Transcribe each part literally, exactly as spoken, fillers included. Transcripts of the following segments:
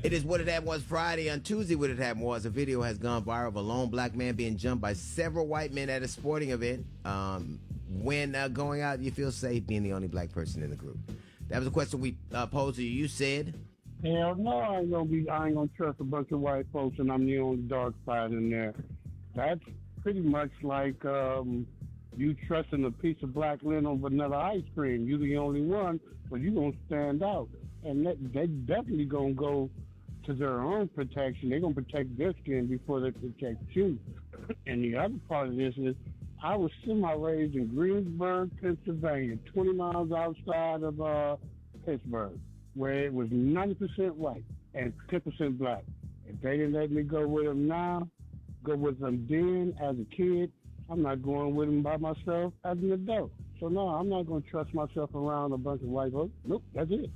It is What It Happened Was Friday. On Tuesday, What It Happened Was, a video has gone viral of a lone black man being jumped by several white men at a sporting event. Um, when uh, going out, you feel safe being the only black person in the group. That was a question we uh, posed to you. You said, hell no, I ain't gonna be. I ain't gonna trust a bunch of white folks, and I'm the only dark side in there. That's pretty much like um, you trusting a piece of black linen over vanilla ice cream. You're the only one, but you gonna stand out, and that, they definitely gonna go to their own protection. They're gonna protect their skin before they protect you. And the other part of this is, I was semi-raised in Greensburg, Pennsylvania, twenty miles outside of uh, Pittsburgh, where it was ninety percent white and ten percent black. If they didn't let me go with them now, go with them then as a kid, I'm not going with them by myself as an adult. So no, I'm not going to trust myself around a bunch of white folks. Nope, that's it.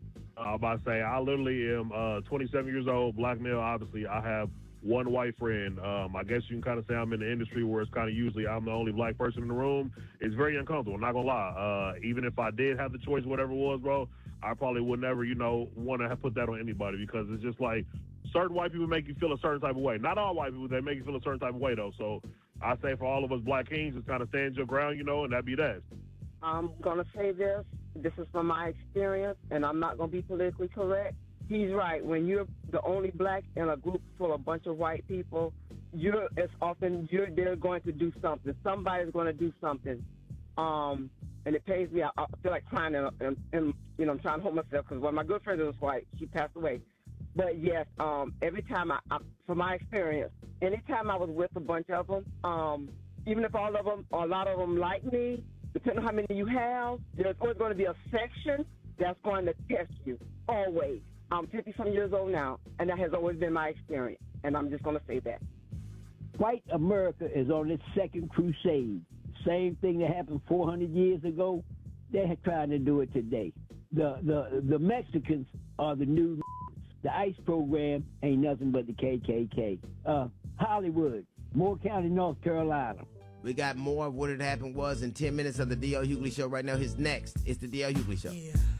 I was about to say, I literally am uh, twenty-seven years old, black male. Obviously, I have one white friend. Um, I guess you can kind of say I'm in the industry where it's kind of usually I'm the only black person in the room. It's very uncomfortable, I'm not going to lie. Uh, even if I did have the choice, whatever it was, bro, I probably would never, you know, want to put that on anybody, because it's just like certain white people make you feel a certain type of way. Not all white people, they make you feel a certain type of way, though. So I say for all of us black kings, just kind of stand your ground, you know, and that'd be that. I'm going to say this. This is from my experience, and I'm not going to be politically correct. He's right. When you're the only black in a group full of a bunch of white people, you're as often you're they're going to do something. Somebody's going to do something, um, and it pains me. I, I feel like crying, and, and, and you know, I'm trying to hold myself, because one of my good friends was white. She passed away. But yes, um, every time I, I, from my experience, anytime I was with a bunch of them, um, even if all of them or a lot of them like me, depending on how many you have, there's always going to be a section that's going to test you. Always. I'm fifty-some years old now, and that has always been my experience, and I'm just going to say that. White America is on its second crusade. Same thing that happened four hundred years ago, they're trying to do it today. The the the Mexicans are the new. The ICE program ain't nothing but the K K K. Uh, Hollywood, Moore County, North Carolina. we got more of What It Happened Was in ten minutes of the D L Hughley Show right now. His next, it's the D L Hughley Show. Yeah.